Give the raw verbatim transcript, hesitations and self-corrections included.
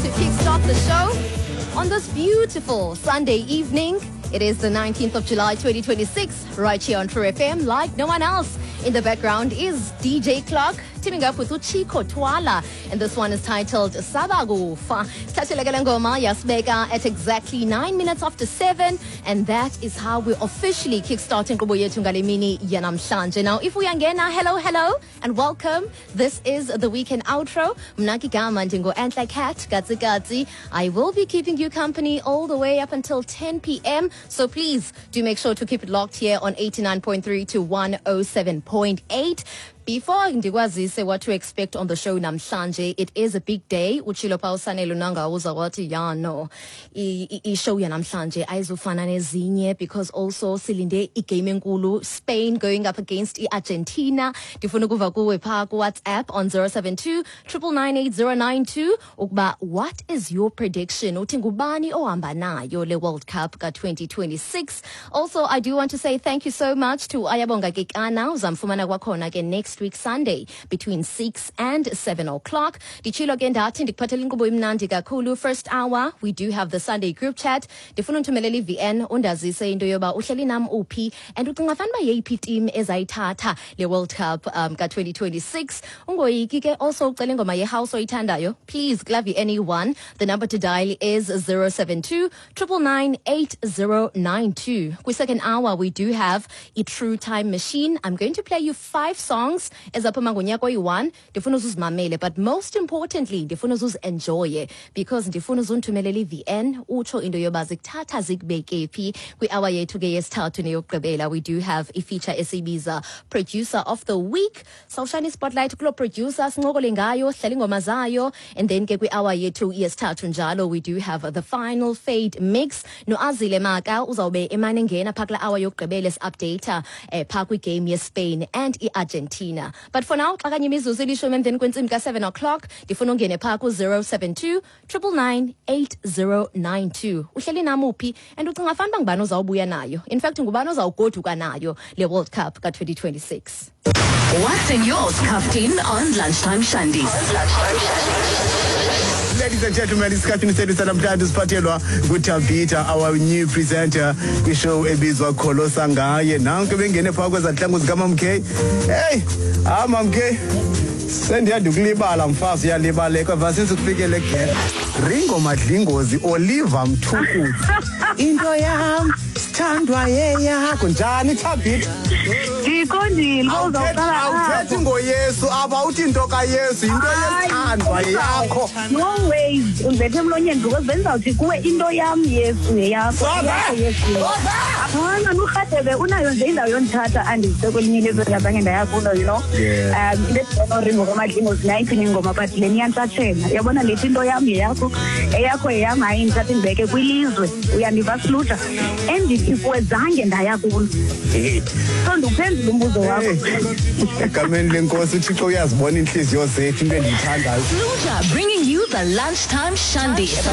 to kickstart the show on this beautiful Sunday evening. It is the nineteenth of July twenty twenty-six, right here on True F M, like no one else. In the background is D J Clark, teaming up with Uchiko Twala, and this one is titled Sabagufa. Ngoma yasibeka at exactly nine minutes after seven, and that is how we're officially kickstarting Kubo Yethu Ngalemini yanamhlanje. Now, if we angena, hello, hello, and welcome. This is the weekend outro. Mnaki gama ndingo Antler Cat, Gatsi Gatsi. I will be keeping you company all the way up until ten p m, so please do make sure to keep it locked here on eighty-nine point three to one oh seven point eight. Before ndikwazise what to expect on the show namhlanje, it is a big day. Uchilo pa usanelo nanga uza wathi ya no. I show ya namhlanje ayizufana nezinye because also silinde igame enkulu, Spain going up against Argentina. Ndifuna ukuva kuwe pha ku WhatsApp on zero seven two nine nine eight zero nine two ukuba what is your prediction? Uthi ngubani ohamba nayo le World Cup ka twenty twenty-six. Also, I do want to say thank you so much to Ayabonga Kekana uzamfumana kwakhona ke next week Sunday between six and seven o'clock. Dichilo gendathi ndikuphathela inkqubo imnandi kakhulu. First hour we do have the Sunday group chat. Ndifuna unthumelele V N undazise into yoba uhleli nam uphi and ucinga fanele uba yeyiphi team ezayithatha le World Cup um, ka twenty twenty-six. Ungoyiki ke also ucela ingoma yehouse oyithandayo. Please glove anyone. The number to dial is zero seven two nine nine eight zero nine two. Kwi second hour we do have a True Time Machine. I'm going to play you five songs ezaphuma ngonyaka oyi-one. Ndifuna uzuzimamele, but most importantly ndifuna uzuzenjoye because ndifuna uzunthumelele i-V N utsho into yoba zikuthatha zikubeke phi kwi-hour yethu ke yesithathu neyokugqibela. We do have a feature esibiza producer of the week. Sawushana spotlight kulo producer sincokole ngayo, hlala ingoma zayo, and then ke kwi-hour yethu yesithathu njalo we do have the final fade mix. No Azile Maka uzawube emane ngena pha kula hour yokugqibela si-update eh, pha kwi-game ye-Spain and i-Argentina. But for now, xakanye imizuzu elishumi emveni kwentsimbi ka seven o'clock, ndifuna ungene pha ku zero seven two nine nine eight zero nine two. Uhleli nam uphi and ucinga fanele uba ngubani ozawubuya nayo. In fact, ngubani ozawugoduka nayo le World Cup ka twenty twenty-six. What's in yours, Captain, on Lunchtime Shandy? Ladies and gentlemen, it's Captain Sedu Salamtandus Patelwa with Tabita, our new presenter. We show ebizwa Kholo Sangaye. Nanke bengene pha kwezahlangu zikama mk. Hey, ah mamke. Sendiya dukulibala mfazi yalibaleka vasinsi kufikele ke. Ringo Madlingozi Oliver Mthukuthu. Into yam sithandwa yeyakho njani Tabita? Ndiqondile uzawuqala awuthethi ngoYesu apha uthi into kaYesu into yesithandwa yakho. No ways unzethe emlonyeni because benzawuthi kuwe into yam Yesu yeyakho. Hana nukhadebe unayo nje indawo yondithatha andizise kwelinye ilizwe ngazange ndayakulo, you know. Um into Ringo kaMadlingozi nayiphi ingoma but le niyantshatshela. Yabona lethi into yam yeyakho eyakho yeyam hayi ndithathe ndibeke kwilizwe uyandiva Sluta endithi kuwe zange ndaya kulo. So ndiphendula umbuzo wakho. Egameni lenkosi uThixo uyazibona inhliziyo zethu into endiyithandayo. Sluta bringing you the Lunchtime Shandy.